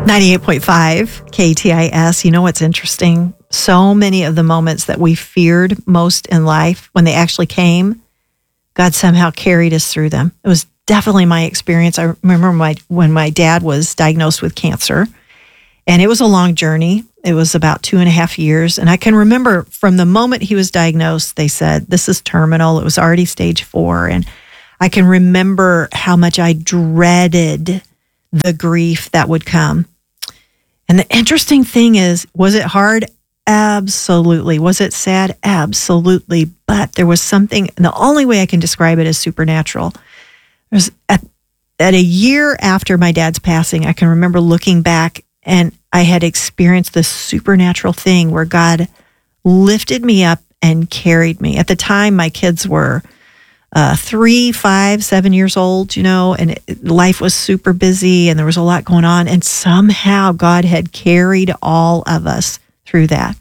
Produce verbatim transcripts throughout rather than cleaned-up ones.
ninety-eight point five K T I S. You know what's interesting? So many of the moments that we feared most in life, when they actually came, God somehow carried us through them. It was definitely my experience. I remember my when my dad was diagnosed with cancer, and it was a long journey. It was about two and a half years. And I can remember from the moment he was diagnosed, they said, this is terminal. It was already stage four. And I can remember how much I dreaded the grief that would come. And the interesting thing is, was it hard? Absolutely. Was it sad? Absolutely. But there was something, and the only way I can describe it is supernatural. There's at, at a year after my dad's passing, I can remember looking back, and I had experienced this supernatural thing where God lifted me up and carried me. At the time, my kids were uh, three, five, seven years old, you know, and it, life was super busy and there was a lot going on. And somehow God had carried all of us through that.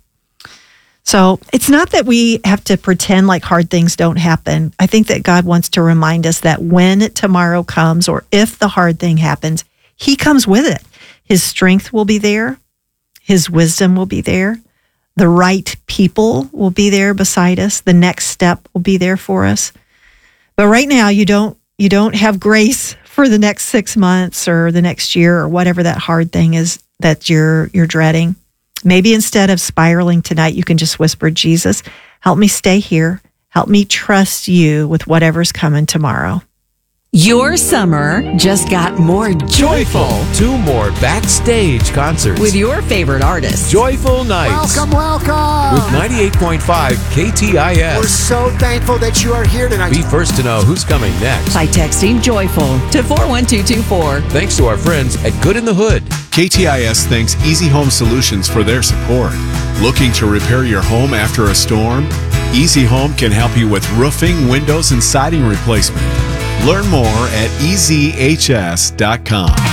So it's not that we have to pretend like hard things don't happen. I think that God wants to remind us that when tomorrow comes, or if the hard thing happens, He comes with it. His strength will be there. His wisdom will be there. The right people will be there beside us. The next step will be there for us. But right now, you don't you don't have grace for the next six months or the next year or whatever that hard thing is that you're you're dreading. Maybe instead of spiraling tonight, you can just whisper, Jesus, help me stay here. Help me trust you with whatever's coming tomorrow. Your summer just got more joyful. Two more backstage concerts With your favorite artists. Joyful Nights. Welcome, welcome. With ninety-eight point five K T I S. We're so thankful that you are here tonight. Be first to know who's coming next. By texting joyful to four one two two four. Thanks to our friends at Good in the Hood. K T I S thanks Easy Home Solutions for their support. Looking to repair your home after a storm? Easy Home can help you with roofing, windows, and siding replacement. Learn more at E Z H S dot com.